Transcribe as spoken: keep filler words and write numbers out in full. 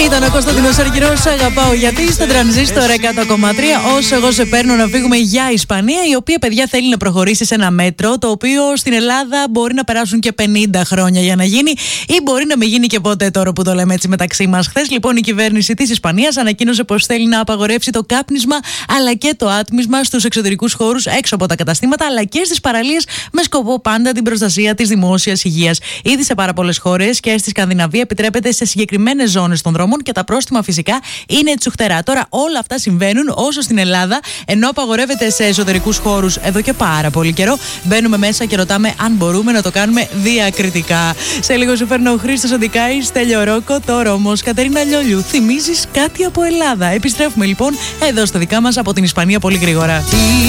Ήταν ο Κωνσταντίνος Αργυρός, αγαπάω γιατί στο Τρανζίστορ εκατό κόμμα τρία. Όσο εγώ σε παίρνω να φύγουμε για Ισπανία, η οποία, παιδιά, θέλει να προχωρήσει σε ένα μέτρο, το οποίο στην Ελλάδα μπορεί να περάσουν και πενήντα χρόνια για να γίνει, ή μπορεί να μην γίνει και ποτέ, τώρα που το λέμε έτσι μεταξύ μας. Χθες, λοιπόν, η κυβέρνηση της Ισπανίας ανακοίνωσε πως θέλει να απαγορεύσει το κάπνισμα αλλά και το άτμισμα στους εξωτερικούς χώρους έξω από τα καταστήματα, αλλά και στις παραλίες, με σκοπό πάντα την προστασία της δημόσιας υγείας. Ήδη σε πάρα πολλές χώρες και στη Σκανδιναβία επιτρέπεται σε συγκεκριμένες ζώνες των δρόμων και τα πρόστιμα φυσικά είναι τσουχτερά. Τώρα όλα αυτά συμβαίνουν όσο στην Ελλάδα, ενώ απαγορεύεται σε εσωτερικούς χώρους εδώ και πάρα πολύ καιρό, μπαίνουμε μέσα και ρωτάμε αν μπορούμε να το κάνουμε διακριτικά. Σε λίγο σου φέρνω ο Χρήστος Αντικάης, Στέλιο Ρόκο, τώρα όμως Κατερίνα Λιόλιου. Θυμίζεις κάτι από Ελλάδα? Επιστρέφουμε λοιπόν εδώ στα δικά μας από την Ισπανία πολύ γρήγορα.